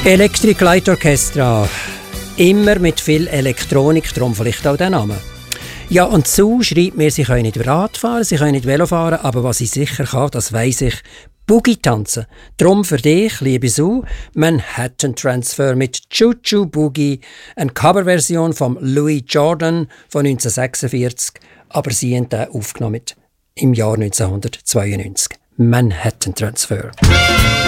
Electric Light Orchestra. Immer mit viel Elektronik, darum vielleicht auch der Name. Ja, und Sue schreibt mir, sie können nicht Rad fahren, sie können nicht Velo fahren, aber was ich sicher kann, das weiss ich, Boogie tanzen. Drum für dich, liebe Sue, Manhattan Transfer mit Choo Choo Boogie, eine Coverversion von Louis Jordan von 1946, aber sie haben den aufgenommen im Jahr 1992. Manhattan Transfer.